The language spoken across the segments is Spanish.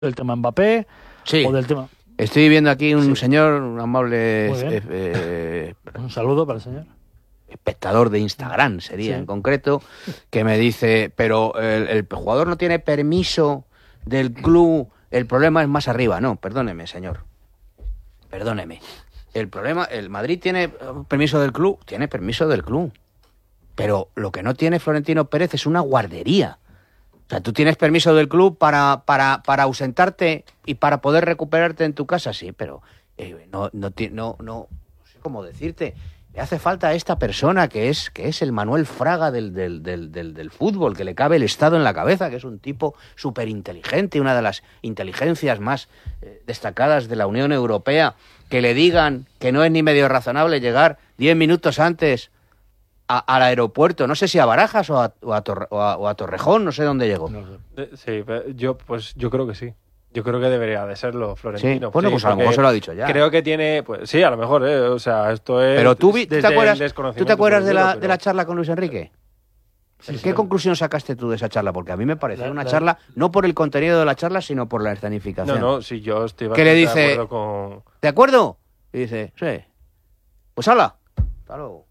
del tema Mbappé Sí. o del tema... Estoy viendo aquí un Sí. señor, un amable Muy bien. Un saludo para el señor. espectador de Instagram, sería Sí. en concreto, que me dice, pero el jugador no tiene permiso del club, el problema es más arriba. No, perdóneme, señor. Perdóneme. El problema, el Madrid tiene permiso del club, tiene permiso del club. Pero lo que no tiene Florentino Pérez es una guardería. O sea, tú tienes permiso del club para ausentarte y para poder recuperarte en tu casa, sí, pero no sé cómo decirte. Le hace falta a esta persona que es el Manuel Fraga del fútbol, que le cabe el Estado en la cabeza, que es un tipo súper inteligente, una de las inteligencias más destacadas de la Unión Europea, que le digan que no es ni medio razonable llegar 10 minutos antes al aeropuerto, no sé si a Barajas o a Torrejón, no sé dónde llegó. No sé. Sí, yo creo que sí. Yo creo que debería de serlo, Florentino. Sí, bueno, pues a lo mejor se lo ha dicho ya. Creo que tiene, pues sí, a lo mejor, o sea, esto es. Pero tú desde te acuerdas, el ¿tú te desconocimiento acuerdas de puro, de la charla con Luis Enrique? Sí, ¿Qué sí. conclusión sacaste tú de esa charla? Porque a mí me pareció La- una la- charla, no por el contenido de la charla, sino por la No, escenificación. no, sí, yo estoy ¿Qué le bastante dice? de acuerdo con. ¿De acuerdo? Y dice, sí. Pues habla. Claro.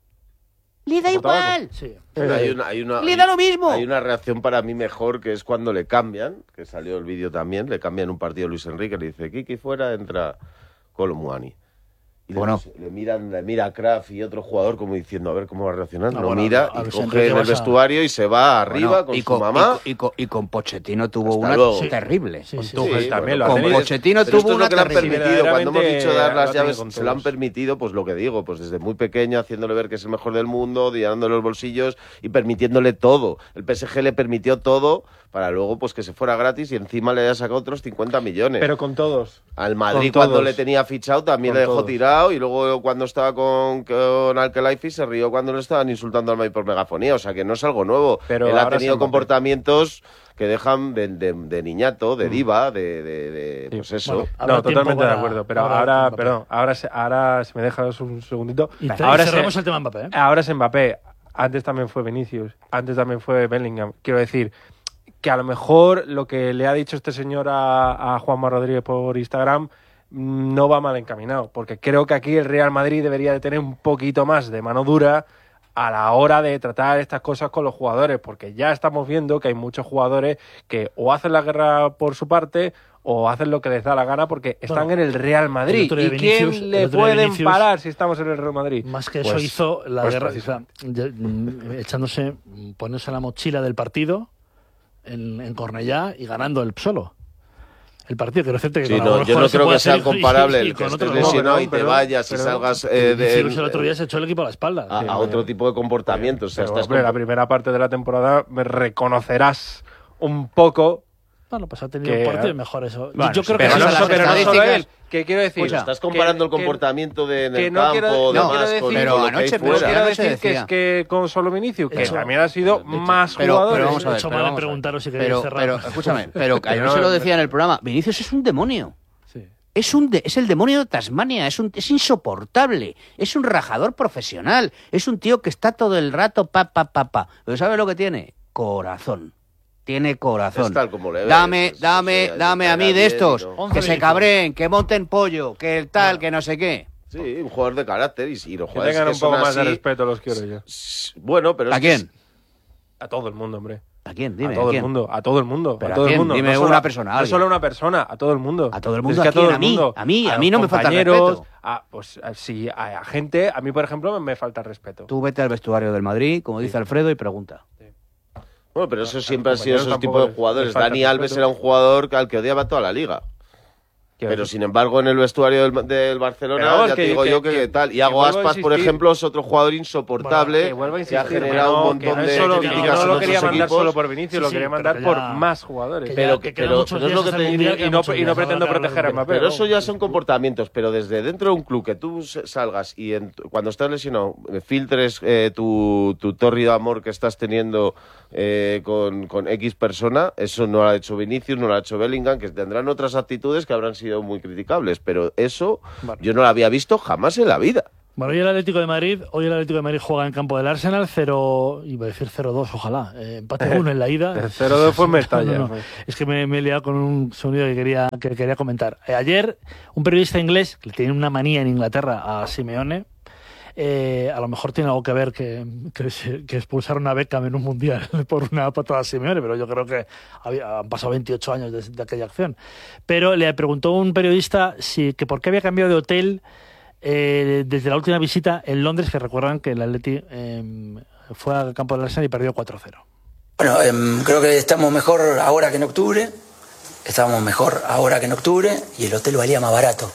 Le da Como tabaco. igual. Sí. Pero Le da lo mismo. Hay una reacción para mí mejor, que es cuando le cambian, que salió el vídeo también, le cambian un partido a Luis Enrique, le dice, Kiki fuera, entra Colomwani. Y Bueno. le mira a Kraft y otro jugador como diciendo, a ver cómo va a reaccionar. No, Lo bueno, mira a y Luis coge Enrique en el vas a- vestuario y se va arriba Bueno, con su mamá. Y con Pochettino tuvo Hasta una luego. terrible. Sí, Con sí, Tuchel sí. también bueno, lo con hacen. Pochettino Pero esto tuvo es lo una que le han terrible. permitido. Cuando hemos dicho dar lo las tiene llaves, con se lo han todos. permitido, pues lo que digo, pues desde muy pequeño, haciéndole ver que es el mejor del mundo, llenándole los bolsillos y permitiéndole todo. El PSG le permitió todo para luego pues que se fuera gratis y encima le haya sacado otros 50 millones. Pero con todos. Al Madrid con cuando todos. le tenía fichado también Con le dejó todos. tirado y luego cuando estaba con Al-Khelaifi se rió cuando le estaban insultando al Madrid por megafonía, o sea que no es algo nuevo. Pero Él ha ahora tenido es Mbappé. comportamientos que dejan de niñato, de diva, de Sí. pues eso. Bueno, habrá No, tiempo totalmente de para- acuerdo. Pero para ahora, Mbappé. perdón, ahora se me dejas un segundito. Y Ahora cerramos se- el tema Mbappé, ¿eh? Ahora es Mbappé, antes también fue Vinicius, antes también fue Bellingham. Quiero decir que a lo mejor lo que le ha dicho este señor a Juanma Rodríguez por Instagram no va mal encaminado, porque creo que aquí el Real Madrid debería de tener un poquito más de mano dura a la hora de tratar estas cosas con los jugadores, porque ya estamos viendo que hay muchos jugadores que o hacen la guerra por su parte o hacen lo que les da la gana porque están Bueno, en el Real Madrid. el otro día ¿Y Vinicius- quién el le otro día pueden Vinicius- parar si estamos en el Real Madrid? Más que eso Pues- hizo la pues guerra, precisamente. echándose, poniéndose la mochila del partido en Cornellá y ganando él solo. El partido, que decirte que Sí, con no, algunos yo no jugadores se creo puede que sea hacer y- comparable y el que con estés otros no. lesionado y te pero- vayas y pero- salgas Vinicius el otro día se echó el equipo a la espalda. a otro tipo de comportamientos. O sea, Pero, estás hombre, la primera parte de la temporada me reconocerás un poco. Bueno, pues ha tenido Que- partidos mejores. Yo Bueno, creo que pero eso no es son la- las solo estadísticas. él, que quiero decir. Escucha, estás comparando el que- comportamiento en que el no quiero- campo, no demás, quiero con- decir- con pero lo que hay anoche- No pero fuera. quiero anoche decir que decía- es que con solo Vinicius, que Hecho- también ha sido más pero jugadores. vamos a ver, He hecho pero mal en vamos a ver. preguntaros si queréis cerrar. Pero escúchame, pero Que yo no- se lo decía en el programa, Vinicius es un demonio. Sí. Es el demonio de Tasmania, es insoportable, es un rajador profesional, es un tío que está todo el rato pa. Pero ¿sabe lo que tiene? Corazón. Tiene corazón. Es tal como le ves, Dame pues, o sea, dame a caerá mí de bien y estos, no. 11 que se Vinicius. cabreen, que monten pollo, que el tal, que no sé qué. Sí, un jugador de carácter y los Que jugadores tengan que un poco son más de así, respeto, los quiero yo. Bueno, pero ¿A es que quién? A todo el mundo, hombre. ¿A quién? Dime, a todo ¿a quién? el mundo, a todo el mundo, ¿Pero a a todo el quién? mundo. Dime solo una persona, No alguien. solo una persona, a todo el mundo. ¿A todo el mundo? Es que ¿A quién? todo el ¿A mí? mundo. A mí los no me falta compañeros, respeto. Pues sí, a gente, a mí por ejemplo me falta respeto. Tú vete al vestuario del Madrid, como dice Alfredo, y pregunta. Bueno, pero eso siempre ha sido compañeros esos tampoco tipos de les jugadores. falta Dani Alves respeto. era un jugador al que odiaba toda la liga. Quiero Pero decir, sin embargo en el vestuario del Barcelona Pero vamos, ya te que- digo que- yo que que- tal. que Iago vuelvo a Aspas, por insistir. ejemplo, es otro jugador insoportable que vuelvo a que ha insistir, generado un que montón no es de solo, que críticas yo no en lo otros quería mandar equipos. solo por Vinicius, Sí, lo sí, quería pero mandar que por ya- más jugadores. que Pero- ya- que quedan pero- muchos pero es días lo que hasta te el diría, Mundial, y quedan no- muchos y no días, pretendo habrá que proteger a hablar Mbappé, de- Pero eso ya son comportamientos, pero desde dentro de un club que tú salgas y cuando estás lesionado filtres tu tórrido amor que estás teniendo con X persona, eso no lo ha hecho Vinicius, no lo ha hecho Bellingham, que tendrán otras actitudes que habrán sido muy criticables, pero eso Vale. yo no lo había visto jamás en la vida. Bueno, hoy el Atlético de Madrid juega en campo del Arsenal 0, iba a decir 0-2, ojalá. Empate 1 en la ida. El 0-2 fue en Mestalla. No. Es que me he liado con un sonido que quería comentar. Ayer, un periodista inglés, que tiene una manía en Inglaterra a Simeone, a lo mejor tiene algo que ver que expulsaron a Beckham en un mundial por una patada a Simeone, pero yo creo que han pasado 28 años de aquella acción. Pero le preguntó un periodista que por qué había cambiado de hotel desde la última visita en Londres, que recuerdan que el Atleti fue al campo del Arsenal y perdió 4-0. Bueno, creo que estamos mejor ahora que en octubre. Y el hotel valía más barato.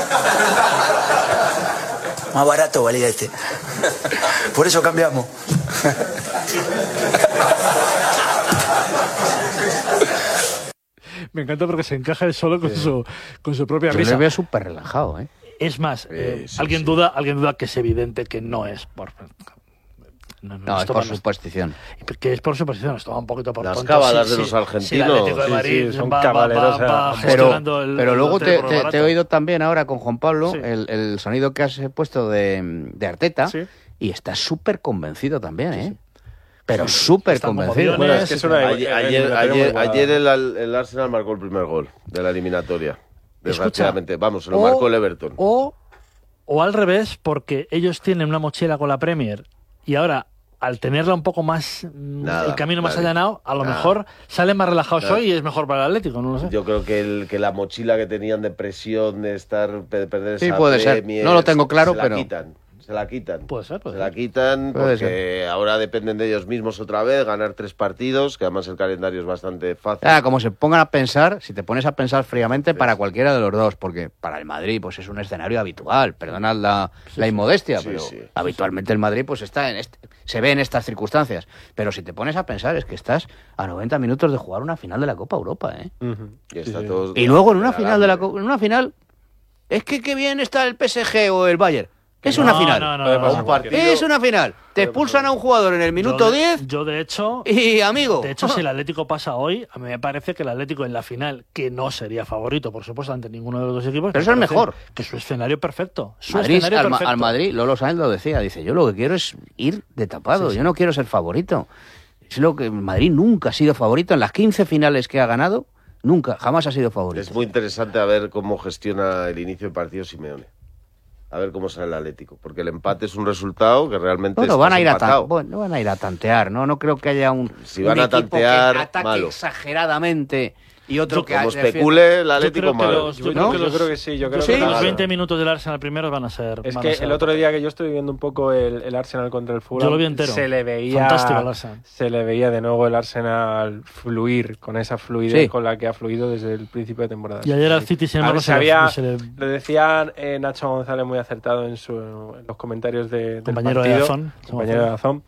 Más barato valía este. Por eso cambiamos. Me encanta porque se encaja él solo con su propia Yo risa. le veo súper relajado, ¿eh? Es más, Sí, alguien duda que es evidente que no es por... No, es por superstición. Que es por superstición, esto va un poquito por Las tonto. cábalas de los argentinos. Si el Atlético de Sí, Madrid sí, son va cabaleros, gestionando el Pero luego hotel por te barato. he oído también ahora con Juan Pablo Sí. el sonido que has puesto de Arteta Sí. y estás súper convencido también, ¿eh? Pero súper Están como convencido. aviones. Bueno, es que es una Ayer el Arsenal marcó el primer gol de la eliminatoria. Desgraciadamente. Vamos, se lo o- marcó el Everton. O al revés, porque ellos tienen una mochila con la Premier y ahora, al tenerla un poco más, el camino más allanado, a lo mejor salen más relajados hoy y es mejor para el Atlético, no lo sé. Yo creo que la mochila que tenían de presión, de perder Sí, esa puede ser. Premier, No lo tengo claro, se la pero- quitan. Se la quitan. Puede ser. Se la quitan Puede porque ahora dependen de ellos mismos otra vez, ganar 3 partidos, que además el calendario es bastante fácil. Como se pongan a pensar, si te pones a pensar fríamente, para cualquiera de los dos, porque para el Madrid pues es un escenario habitual, perdonad la inmodestia, Sí, pero sí. habitualmente el Madrid pues está se ve en estas circunstancias. Pero si te pones a pensar es que estás a 90 minutos de jugar una final de la Copa Europa, ¿eh? Y está todo Y luego en una final regalable. en una final, es que qué bien está el PSG o el Bayern. Es una final. no, un partido. Es una final. Te expulsan a un jugador en el minuto 10 Yo, de hecho, y amigo. si el Atlético pasa hoy, a mí me parece que el Atlético en la final, que no sería favorito, por supuesto, ante ninguno de los dos equipos, Pero me es el parece mejor. Que su escenario perfecto. Al Madrid, Lolo Sáenz lo decía, dice, yo lo que quiero es ir de tapado, yo no quiero ser favorito. Es lo que Madrid nunca ha sido favorito en las 15 finales que ha ganado, jamás ha sido favorito. Es muy interesante a ver cómo gestiona el inicio del partido Simeone. A ver cómo sale el Atlético. Porque el empate es un resultado que realmente Bueno, estás van a ir empatado. no van a ir a tantear, no creo que haya un Si van un a equipo tantear, que ataque malo. exageradamente y otro que Como defienda. especule el Atlético creo que malo. los- Yo ¿No? creo que sí. Yo creo Sí. que los Claro. 20 minutos del Arsenal primero van a ser. Es van que a ser el otro día que yo estuve viendo un poco el Arsenal contra el Fulham, Yo lo vi entero. se le veía Fantástico el Arsenal. se le veía de nuevo el Arsenal fluir con esa fluidez Sí. con la que ha fluido desde el principio de temporada. Y ayer al City, sin embargo, Lo decían Nacho González muy acertado en los comentarios del Compañero de partido. Dazón. Compañero de Dazón.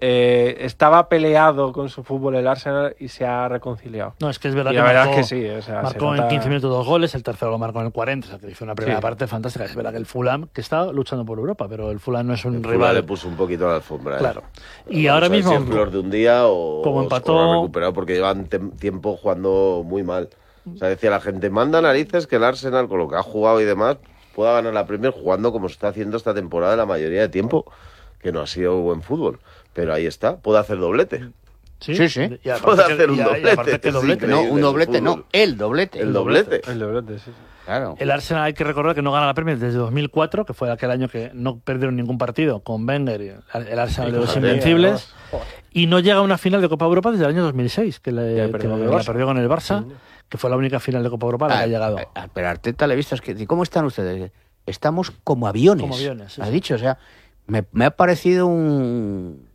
Estaba peleado con su fútbol el Arsenal y se ha reconciliado. No, es que es verdad Y que la verdad marcó, es que sí. O sea, se marcó en nota- 15 minutos 2 goles, el tercero lo marcó en el 40, o sea, que hizo una primera Sí. parte fantástica. Es verdad que el Fulham, que está luchando por Europa, pero el Fulham no es un El Fulham rival. le puso un poquito a la alfombra. Claro. Pero Y vamos ahora a ver mismo, si es flor de un día o como o empató- ha recuperado porque llevan tiempo jugando muy mal. O sea, decía la gente, manda narices que el Arsenal, con lo que ha jugado y demás, pueda ganar la Premier jugando como se está haciendo esta temporada la mayoría de tiempo, que no ha sido buen fútbol. Pero ahí está, puede hacer doblete. Sí. Y aparte Puede que- hacer un y doblete, aparte que es doblete. No, increíble un el doblete, no, fútbol. el doblete. El doblete. El doblete, sí. Claro. El Arsenal hay que recordar que no gana la Premier desde 2004, que fue aquel año que no perdieron ningún partido con Wenger y el Arsenal de los fíjate, Invencibles. Y no llega a una final de Copa Europa desde el año 2006, que Ya la perdió con el Barça. perdió con el Barça, que fue la única final de Copa Europa a la que ha llegado. Pero a Arteta le he visto, ¿cómo están ustedes? Estamos como aviones. Como aviones, sí, Has sí. dicho, o sea, me ha parecido un...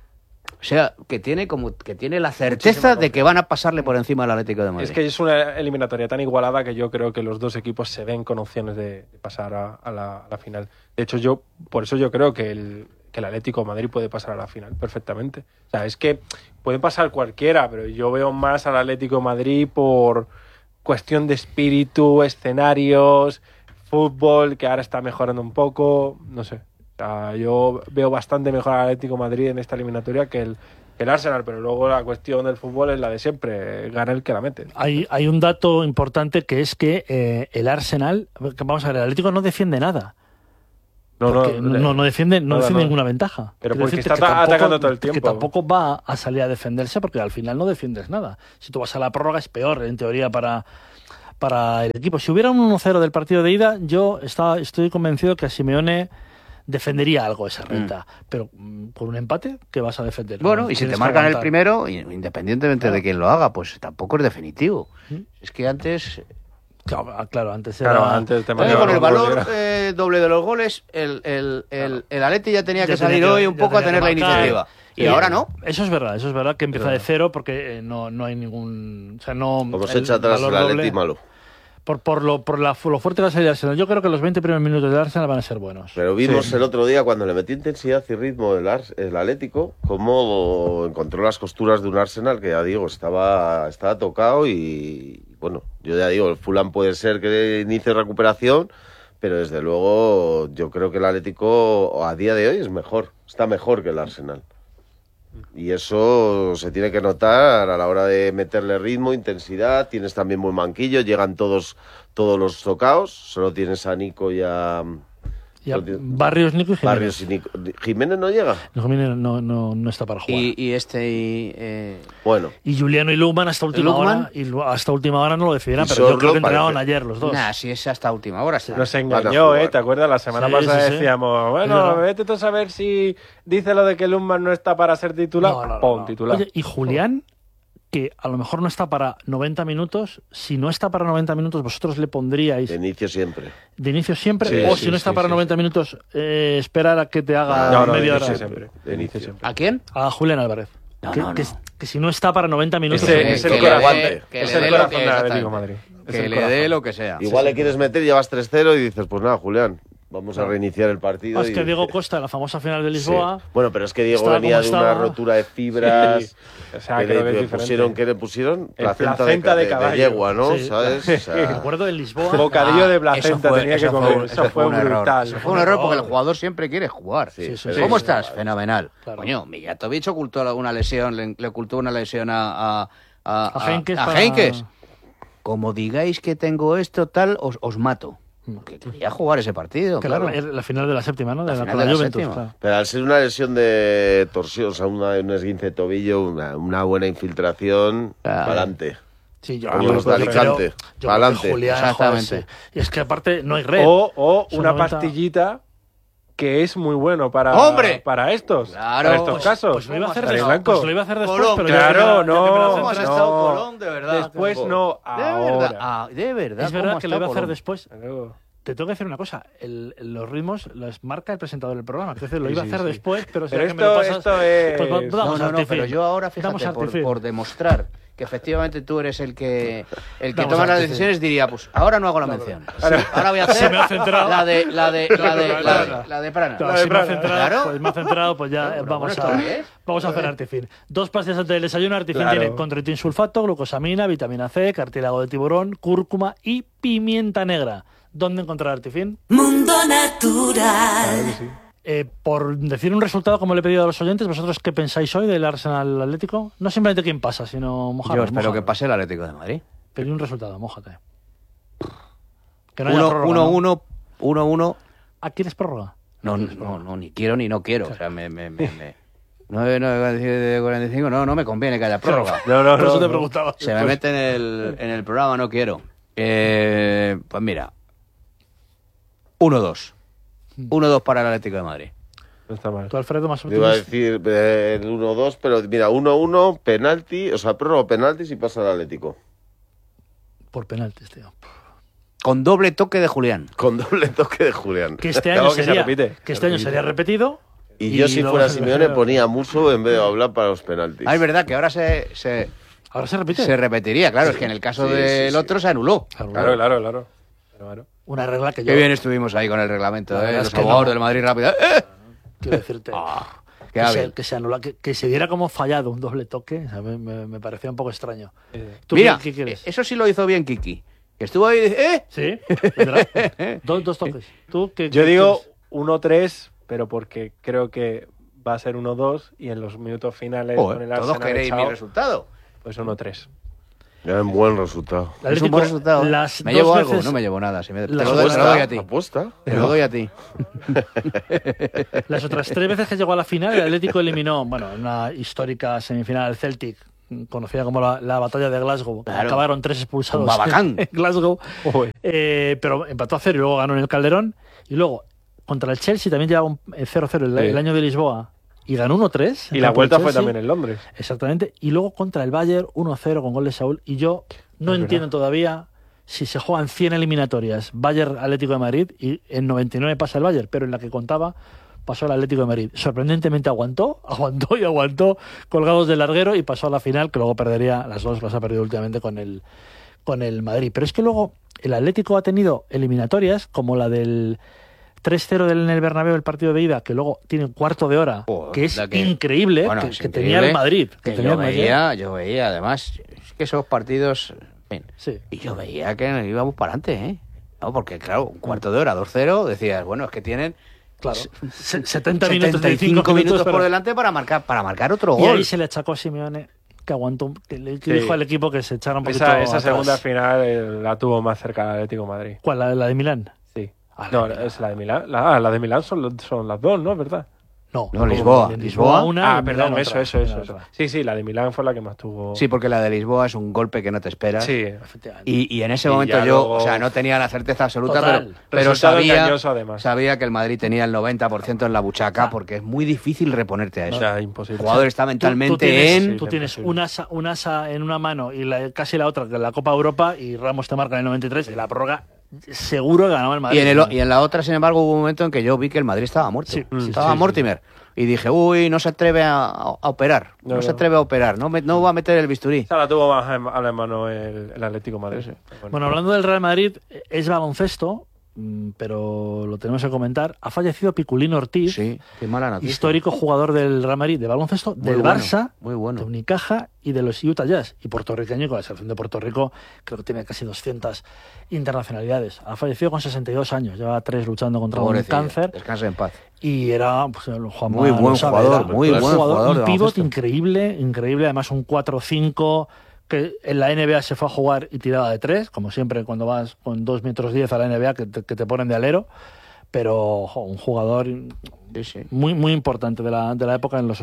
O sea, que tiene la certeza de que van a pasarle por encima al Atlético de Madrid. Es que es una eliminatoria tan igualada que yo creo que los dos equipos se ven con opciones de pasar a la final. De hecho, por eso yo creo que el Atlético de Madrid puede pasar a la final perfectamente. O sea, es que puede pasar cualquiera, pero yo veo más al Atlético de Madrid por cuestión de espíritu, escenarios, fútbol, que ahora está mejorando un poco, no sé. O sea, yo veo bastante mejor al Atlético de Madrid en esta eliminatoria que el Arsenal, pero luego la cuestión del fútbol es la de siempre, gana el que la mete. Hay un dato importante que es que el Arsenal, vamos a ver, el Atlético no defiende nada. Porque no defiende ninguna ventaja. Pero Quiero porque decirte está que tampoco- atacando todo el tiempo. Que tampoco va a salir a defenderse porque al final no defiendes nada. Si tú vas a la prórroga es peor, en teoría, para el equipo. Si hubiera un 1-0 del partido de ida, yo estoy convencido que a Simeone defendería algo esa renta. Pero por un empate, ¿qué vas a defender? Bueno, No, y si tienes te que marcan el aguantar. primero, independientemente Claro. de quién lo haga, pues tampoco es definitivo. Es que antes... Claro, antes era... Claro, antes te Con el los valor goles, doble de los goles, el Atleti ya tenía Ya que salir tenía que- hoy un ya poco a tenía tener que la marcar. iniciativa. Y Sí. ahora no. Eso es verdad que empieza de cero porque no hay ningún... O sea, no... Como se el echa atrás valor el doble- Atleti, malo. Por lo fuerte que va a salir el Arsenal. Yo creo que los 20 primeros minutos del Arsenal van a ser buenos. Pero vimos el otro día, cuando le metió intensidad y ritmo el Atlético, cómo encontró las costuras de un Arsenal que, ya digo, estaba tocado y, bueno, yo ya digo, el Fulham puede ser que inicie recuperación, pero desde luego yo creo que el Atlético a día de hoy está mejor que el Arsenal. Y eso se tiene que notar a la hora de meterle ritmo, intensidad. Tienes también buen banquillo, llegan todos los tocaos. Solo tienes a Nico y a Ya, no tiene- Barrios, Nico y Jiménez. Barrios y Nico. ¿Jiménez no llega? No, Jiménez no está para jugar. Bueno, Y Juliano y Lukman hasta última Lukman. hora. Hasta última hora no lo decidirán, Y pero yo Sorlo creo que entrenaron parece. ayer los dos. Nah, si es hasta última hora. está. Nos Van a engañó, jugar. ¿te acuerdas? La semana Sí, pasada sí, sí. decíamos, Es bueno, verdad. vete tú a saber si dice lo de que Lundman no está para ser titular. Pon titular. Oye, y Julián, que a lo mejor no está para 90 minutos, si no está para 90 minutos, vosotros le pondríais de inicio siempre. de inicio siempre, Sí, o sí, si no está sí, para sí. 90 minutos, esperar a que te haga No, de media inicio hora. siempre. De inicio. siempre. ¿A quién? A Julián Álvarez. No, que, no, que- no. que si no está para 90 minutos... Ese- Que ese le es el corazón. dé- que Es le el dé lo corazón que- del Atlético de exactamente. Madrid. Es Que el le corazón. dé lo que sea. Igual le quieres meter, llevas 3-0 y dices, pues nada, Julián, vamos a reiniciar el partido. Es y- que Diego Costa, en la famosa final de Sí. Lisboa, Bueno, pero es que Diego estaba venía como de una estaba. rotura de fibras. Sí. O sea, que creo que es le diferente. ¿Qué le pusieron? Placenta de caballo. yegua, ¿no? Sí. ¿Sabes? O me sea, acuerdo de Lisboa. Bocadillo de Eso placenta fue- tenía que eso comer. fue- Eso fue un error. brutal. Eso fue un error porque el jugador siempre quiere jugar. Sí, sí, ¿Cómo sí. estás? Fenomenal. Claro. Coño, Mijatovic ocultó una lesión, le ocultó una lesión a Heynckes a para- Heynckes. Como digáis que tengo esto tal, os mato. Que quería jugar ese partido, que claro. la final de la séptima, ¿no? La De final con de la Juventus, séptima. claro. pero al ser una lesión de torsión, o sea, un esguince de tobillo, una buena infiltración, Claro. para adelante. Sí, yo Como creo los de que- Alicante, yo creo que pa'lante. Julián, Exactamente. joder, sí. Y es que aparte no hay red. O Son una 90. pastillita que es muy bueno para, ¡Hombre! para estos, Claro. para estos casos. Pues lo iba a hacer, Dani después, Blanco. pues lo iba a hacer después, Colón, pero claro, ya que me no, lo ¿Cómo has centras- no. estado, Colón? De verdad. Después no, De verdad. ahora. Ah, de verdad. Es verdad ¿cómo que lo está iba a hacer Colón? después. Luego. Te tengo que decir una cosa, los ritmos los marca el presentador del programa. Entonces lo Sí, iba a sí, hacer sí. después, pero si Pero ya que me lo pasas... esto es... pues No, damos no, Artifin. pero yo ahora, Damos fíjate, Artifin. por demostrar que efectivamente tú eres el que Damos toma las Artifin. decisiones, diría, pues ahora no hago la mención. Ahora voy a hacer Se me ha centrado. la de Prana. Claro, si me ha Prana. centrado, Claro. pues me ha centrado, pues ya Pero vamos bueno, a esto es. vamos a hacer Artifin. 2 pastillas antes del desayuno. Artifin Claro. tiene condroitin sulfato, glucosamina, vitamina C, cartílago de tiburón, cúrcuma y pimienta negra. ¿Dónde encontrar Artifin? Mundo Natural. Por decir un resultado, como le he pedido a los oyentes, ¿vosotros qué pensáis hoy del Arsenal Atlético? No simplemente quién pasa, sino Yo mojaros. espero que mojaros. pase el Atlético de Madrid. Pedí un resultado, mójate. Que no haya prórroga, 1-1, ¿no? 1-1. ¿Ah, quieres prórroga? No, ni quiero ni no quiero. O sea, 9-9-45, no me conviene que haya prórroga. No, no, Por eso no, te no. preguntaba. Se me mete en el programa, no quiero. Pues mira, 1-2. 1-2 para el Atlético de Madrid. No está mal. Tú, Alfredo, más Te iba a optimista. decir el 1-2, pero mira, 1-1, penalti, o sea, prórroga, penaltis y pasa al Atlético. Por penaltis, tío. Con doble toque de Julián. Con doble toque de Julián. Que este Claro año que se sería, repite. que este año sería repetido. Y yo, si lo fuera vamos a Simeone, hacer- ponía Muso en vez de hablar para los penaltis. Ah, es verdad que ahora se Ahora se repite. repetiría, claro. Es que en el caso Sí, del sí. otro se anuló. Claro. Una regla que yo Qué bien estuvimos ahí con el reglamento, La verdad los es que abogados no. del Madrid rápido. quiero decirte qué hábil. que se anula, que se diera como fallado un doble toque. O sea, me parecía un poco extraño. ¿Tú Mira, qué quieres? eso sí lo hizo bien Kiki. Que estuvo ahí y dice, Sí, ¿verdad? dos toques. ¿Tú qué Yo qué digo quieres? 1-3, pero porque creo que va a ser 1-2 y en los minutos finales Joder, con el todos Arsenal queréis mi echado, resultado. pues 1-3. Era un buen resultado. El Es un buen Atlético, resultado. las ¿Me dos llevo veces- algo? No me llevo nada. Si me, te Las lo doy a ti. ¿Apuesta? Te lo doy a ti. Las otras 3 veces que llegó a la final, el Atlético eliminó, bueno, en una histórica semifinal al Celtic, conocida como la batalla de Glasgow. Claro. Acabaron 3 expulsados Con Babacán. en Glasgow. Uy. Pero empató a 0 y luego ganó en el Calderón. Y luego, contra el Chelsea también llevaba un 0-0 el año de Lisboa y ganó 1-3. Y la vuelta fue también en Londres. Exactamente. Y luego contra el Bayern 1-0 con gol de Saúl. Y yo no entiendo todavía si se juegan 100 eliminatorias Bayern Atlético de Madrid y en 99 pasa el Bayern, pero en la que contaba pasó el Atlético de Madrid. Sorprendentemente aguantó colgados del larguero y pasó a la final, que luego perdería, las dos las ha perdido últimamente con el Madrid. Pero es que luego el Atlético ha tenido eliminatorias como la del 3-0 en el Bernabéu, el partido de ida, que luego tiene un cuarto de hora, Joder, que es la que- increíble, Bueno, que, es que increíble tenía el Madrid. Que que tenía yo el Madrid. yo veía, además, es que esos partidos... en fin, Sí. y yo veía que íbamos para adelante, ¿eh? No, porque claro, un cuarto de hora, 2-0, decías, bueno, es que tienen Claro, 70 minutos, 75 minutos por para- delante para marcar otro Y gol. ahí se le achacó a Simeone que aguantó, que le Sí. dijo al equipo que se echara un poquito Esa atrás. segunda final la tuvo más cerca el Atlético de Madrid. ¿Cuál? ¿La de Milán? Sí. Ah, No, la de Milán. es la de Milán. La de Milán son las dos, ¿no? ¿Verdad? No, No, Lisboa. En Lisboa. una. Ah, en perdón, Milán eso. otra. Sí, sí, la de Milán fue la que más tuvo. Sí, porque la de Lisboa es un golpe que no te esperas. Sí. Efectivamente. Y en ese Y momento ya yo, luego- o sea, no tenía la certeza absoluta, Total. pero Resultado sabía, engañoso, además. sabía que el Madrid tenía el 90% en la buchaca, porque es muy difícil reponerte a O eso. sea, El imposible. jugador está mentalmente en... Tú tienes Sí, un asa en una mano y casi la otra, que la Copa Europa, y Ramos te marca en el 93, y la prórroga seguro que ganaba el Madrid. Y en la otra, sin embargo, hubo un momento en que yo vi que el Madrid estaba muerto. Sí, Estaba Mortimer. Y dije, uy, no se atreve a operar. No se atreve a operar. No va a meter el bisturí. Esa la tuvo más a la mano el Atlético de Madrid. Bueno, hablando del Real Madrid, es baloncesto, pero lo tenemos que comentar. Ha fallecido Piculín Ortiz, Sí, qué mala noticia. histórico jugador del Real Madrid de baloncesto, Muy del bueno, Barça, muy bueno. de Unicaja y de los Utah Jazz. Y puertorriqueño, con la selección de Puerto Rico, creo que tiene casi 200 internacionalidades. Ha fallecido con 62 años, lleva 3 luchando contra un Pobrecillo, cáncer. Descanse en paz. Y era, pues, el Juanma Muy buen lo sabe, jugador, era muy buen jugador de un pívot baloncesto. increíble, además un 4-5 que en la NBA se fue a jugar y tiraba de 3, como siempre cuando vas con 2 metros 10 a la NBA que te ponen de alero, pero un jugador Sí, sí. muy importante de la época en los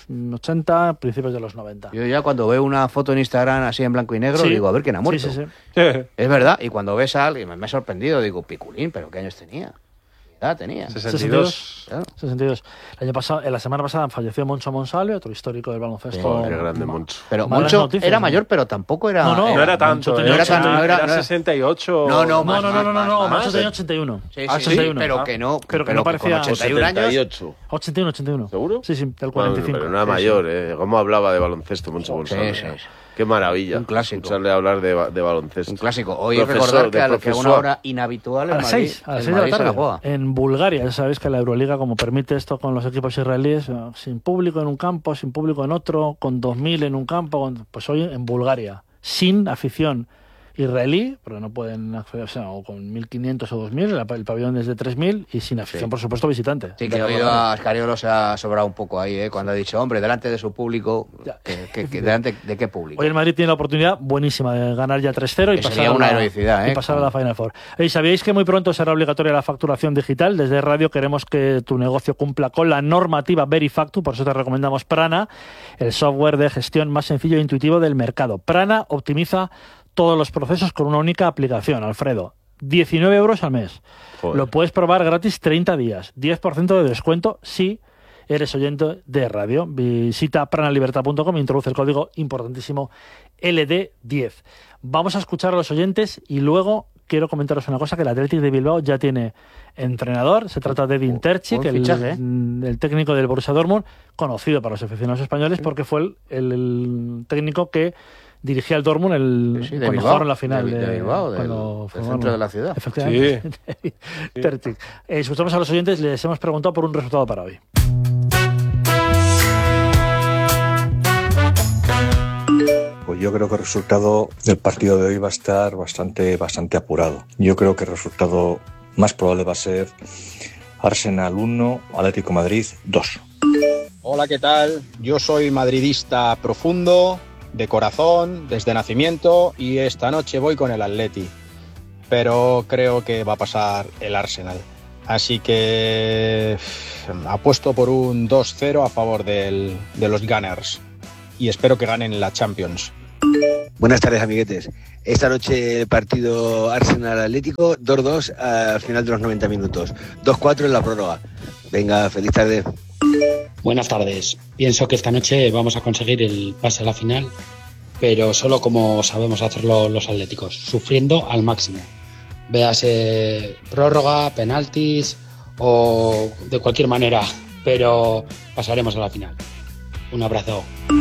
80, principios de los 90. Yo ya cuando veo una foto en Instagram así en blanco y negro, Sí. digo, a ver quién ha muerto. Sí. Es verdad, y cuando ves a alguien, me he sorprendido, digo, Piculín, ¿pero qué años tenía? ¿Qué edad tenía? 62. Claro. 62. El año pasado, la semana pasada falleció Moncho Monsalve, otro histórico del baloncesto. Joder, qué grande Moncho. Pero Malas Moncho noticias, era ¿no? mayor, pero tampoco era... No, No era tanto, Moncho tenía no era tan- no era- era no era- 68. No, No, más, Moncho más. tenía 81. Sí, Ah, sí, 81. pero que no, Pero que no con parecía- 81 años... 78. 81. ¿Seguro? Sí, del Bueno, 45. pero no era Sí, sí. mayor, ¿eh? ¿Cómo hablaba de baloncesto, Moncho Sí, González? sí, sí. Qué maravilla. Un clásico. Escucharle hablar de baloncesto. Un clásico. Hoy Profesor, recordar que de a una profesor. hora inhabitual A el las Madrid, 6, a las el 6 de la Madrid se tarde. juega. En Bulgaria, ya sabéis que la Euroliga, como permite esto con los equipos israelíes, sin público en un campo, sin público en otro, con 2.000 en un campo, pues hoy en Bulgaria, sin afición israelí, porque no pueden acceder, o sea, o con 1.500 o 2.000, el pabellón es de 3.000 y sin afición, Sí. por supuesto, visitante. Sí, que he oído a Ascariolo se ha sobrado un poco ahí, cuando ha dicho, hombre, delante de su público, Ya. ¿delante de qué público? Hoy el Madrid tiene la oportunidad buenísima de ganar ya 3-0 y Que pasar, sería a una la, heroicidad, y pasar a la Final Four. ¿Y sabíais que muy pronto será obligatoria la facturación digital? Desde Radio queremos que tu negocio cumpla con la normativa Verifactu, por eso te recomendamos Prana, el software de gestión más sencillo e intuitivo del mercado. Prana optimiza todos los procesos con una única aplicación, Alfredo. 19 euros al mes. Joder. Lo puedes probar gratis 30 días. 10% de descuento si eres oyente de radio. Visita pranalibertad.com e introduce el código importantísimo LD10. Vamos a escuchar a los oyentes y luego quiero comentaros una cosa, que el Athletic de Bilbao ya tiene entrenador. Se trata de Edin Terzic, buen fichaje, ¿eh? el técnico del Borussia Dortmund, conocido para los aficionados españoles porque fue el técnico que dirigía el Dortmund Sí, de cuando Bilbao, jugaron la final de Bilbao, cuando del formaron- centro de la ciudad. Efectivamente. Terzic. Escuchamos a los oyentes, les hemos preguntado por un resultado para hoy. Pues yo creo que el resultado del partido de hoy va a estar bastante apurado. Yo creo que el resultado más probable va a ser Arsenal 1, Atlético de Madrid 2. Hola, ¿qué tal? Yo soy madridista profundo, de corazón, desde nacimiento, y esta noche voy con el Atleti. Pero creo que va a pasar el Arsenal. Así que apuesto por un 2-0 a favor de los Gunners. Y espero que ganen la Champions. Buenas tardes, amiguetes. Esta noche el partido Arsenal-Atlético, 2-2 al final de los 90 minutos. 2-4 en la prórroga. Venga, feliz tarde. Buenas tardes. Pienso que esta noche vamos a conseguir el pase a la final, pero solo como sabemos hacerlo los atléticos, sufriendo al máximo. Véase prórroga, penaltis o de cualquier manera, pero pasaremos a la final. Un abrazo. Con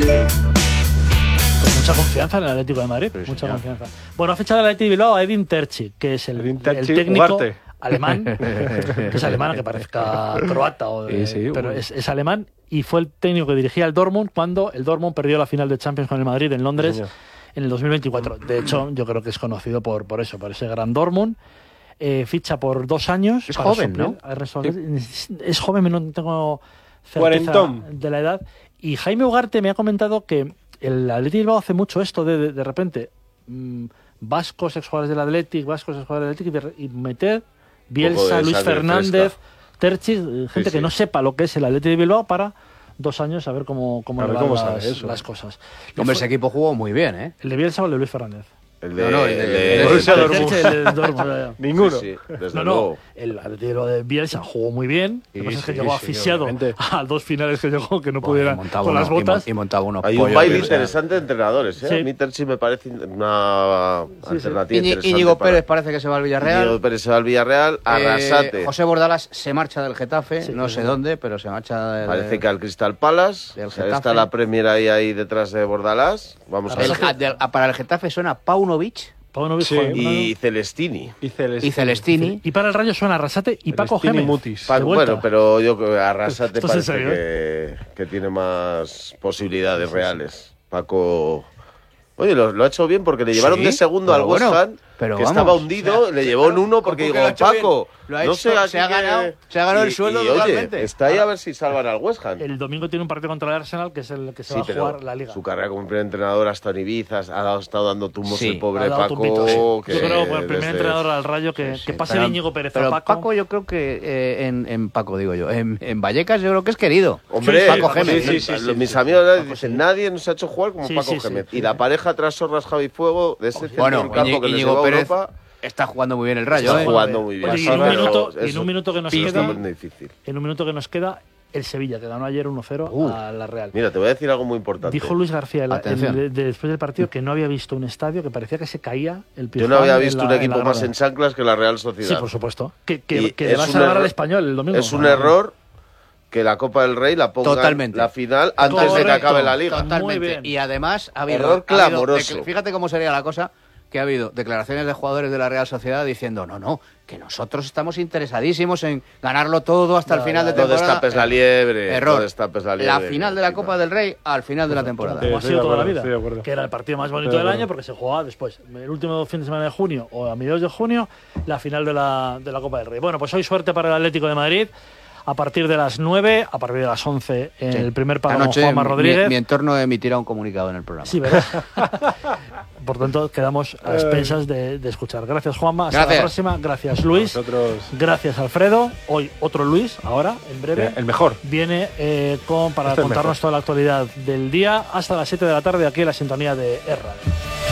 mucha confianza en el Atlético de Madrid, Sí, mucha señor. confianza. Bueno, ha fichado el Atlético de Bilbao a Edin Terzic, que es el técnico Ugarte. alemán, que es alemán, que parezca croata, pero es alemán, y fue el técnico que dirigía el Dortmund cuando el Dortmund perdió la final de Champions con el Madrid en Londres en el 2024. De hecho, yo creo que es conocido por eso, por ese gran Dortmund. Ficha por 2 años. Es para joven, suplir, ¿no? a resolver. Es joven, no tengo certeza Cuarentón. de la edad. Y Jaime Ugarte me ha comentado que el Athletic Bilbao hace mucho esto de repente vascos, exjugadores del Athletic, y meter Bielsa, Luis Fernández, Terzic, gente que no sepa lo que es el Athletic de Bilbao para 2 años a ver cómo A ver le cómo van sabe eso. las cosas. Hombre, ese equipo jugó muy bien, ¿eh? ¿El de Bielsa o el de Luis Fernández? El No, el de Borussia El de Dortmund. Terzic, el de Dortmund. Ninguno. Sí, sí, desde No, luego. el Atlético de Bielsa jugó muy bien. Lo que pasa es que Sí, llegó sí, asfixiado obviamente. a 2 finales que llegó que no Buah, pudiera con las botas. Y montaba unos Hay un pollos, baile o sea. interesante de entrenadores, ¿eh? Sí. A mí Terzic me parece una alternativa interesante. Íñigo para- Pérez parece que se va al Villarreal. Íñigo Pérez se va al Villarreal. Arrasate. José Bordalás se marcha del Getafe, Sí, no sé dónde, pero se marcha del... Parece que al Crystal Palace. Del O sea, Getafe. está la Premier ahí detrás de Bordalás. Vamos a ver. Para el Getafe suena Paunovic Paunovic, Sí. joder, Y Celestini. Y Celestini. y Celestini. y para el Rayo suena Arrasate y Paco Celestini Gémez. Mutis. De vuelta. Bueno, pero yo creo que Arrasate Esto es en parece que tiene más posibilidades reales. Paco. Oye, lo ha hecho bien porque le llevaron Sí, de segundo al pero West bueno, Ham, pero que vamos, estaba hundido, o sea, le llevó en uno porque ¿cómo que digo, lo ha hecho bien? Paco, Lo ha no hecho, sé aquí se ha ganado el sueldo y, totalmente. Oye, está ahí a ver si salvan al West Ham. El domingo tiene un partido contra el Arsenal, que es el que se va a pero jugar la Liga. su carrera como primer entrenador hasta en Ibiza ha estado dando tumbos Sí, el pobre Ha dado Paco. tumpitos. que Yo creo que el primer desde- entrenador al Rayo que pase Pero- de Íñigo Pérez pero a Paco. yo creo que en Paco, digo yo, en Vallecas yo creo que es querido. Hombre, Paco Gémez. mis amigos dicen, nadie nos ha hecho jugar como Sí, Paco sí, sí. Gémez. Y la pareja tras Sorras Javi Fuego, de ese centro Bueno, del campo que les Íñigo llevó a Pérez Europa, está jugando muy bien el Rayo, está ¿eh? jugando muy bien. Oye, y Pero en un minuto que nos es queda, muy difícil. en un minuto que nos queda, el Sevilla, que ganó ayer 1-0 a la Real. Mira, te voy a decir algo muy importante. Dijo Luis García Atención. después del partido que no había visto un estadio que parecía que se caía el Yo Pizjuán no había en visto la- un en equipo la más grada. en chanclas que la Real Sociedad. Sí, por supuesto. Que Y le es vas un a ganar error- al Español el domingo. Es un error que la Copa del Rey la ponga Totalmente. la final antes de que Correcto. acabe la Liga. Muy Totalmente. bien. Y además ha habido... Error clamoroso. Fíjate cómo sería la cosa, que ha habido declaraciones de jugadores de la Real Sociedad diciendo no, que nosotros estamos interesadísimos en ganarlo todo hasta el final de No temporada. destapes la liebre. Error. No destapes la liebre. La final de la Copa del Rey al final de la temporada. Como ha Estoy sido de toda la acuerdo, vida. estoy de acuerdo. Que era el partido más bonito Estoy de del acuerdo. año porque se jugaba después. El último fin de semana de junio o a mediados de junio, la final de la Copa del Rey. Bueno, pues hoy suerte para el Atlético de Madrid. A partir de las 9, a partir de las 11, en Sí. el primer pagón Anoche Juanma Rodríguez. mi entorno emitirá un comunicado en el programa. Sí, ¿verdad? Por tanto, quedamos a expensas de escuchar. Gracias, Juanma. Hasta Gracias. la próxima. Gracias, Luis. Nosotros, Gracias, Alfredo. Hoy otro Luis, ahora, en breve. el mejor. Viene para Este es contarnos mejor. toda la actualidad del día hasta las 7 de la tarde aquí en la sintonía de R-Radio.